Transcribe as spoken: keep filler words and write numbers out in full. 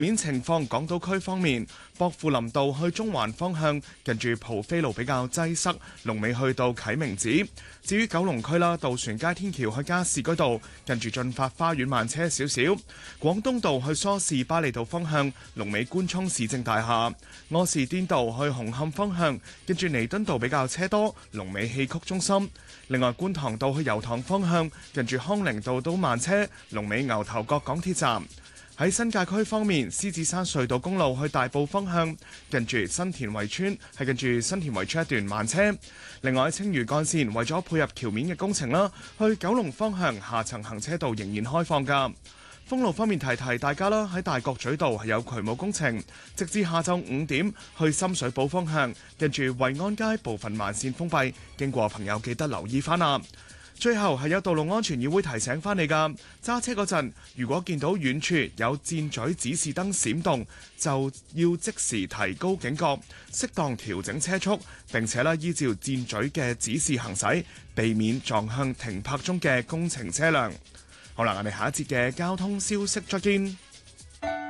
面情況，港島區方面，薄扶林道去中環方向，近住蒲飛路比較擠塞，龍尾去到啟明寺。至於九龍區啦，渡船街天橋去加士居道，近住進發花園慢車少少。廣東道去梳士巴利道方向，龍尾官涌市政大廈。柯士甸道去紅磡方向，近住彌敦道比較車多，龍尾戲曲中心。另外，觀塘道去油塘方向，近住康寧道都慢車，龍尾牛頭角港鐵站。喺新界區方面，獅子山隧道公路去大埔方向，近住新田圍村係近住新田圍村一段慢車。另外喺青嶼幹線，為咗配合橋面嘅工程啦，去九龍方向下層行車道仍然開放㗎。封路方面，提提大家啦，喺大角咀道係有渠務工程，直至下晝五點，去深水埗方向，近住惠安街部分慢線封閉，經過朋友記得留意翻啦。最後係有道路安全議會提醒翻你㗎，揸車嗰陣如果見到遠處有箭嘴指示燈閃動，就要即時提高警覺，適當調整車速，並且咧依照箭嘴嘅指示行駛，避免撞向停泊中嘅工程車輛。好啦，我哋下一節嘅交通消息再見。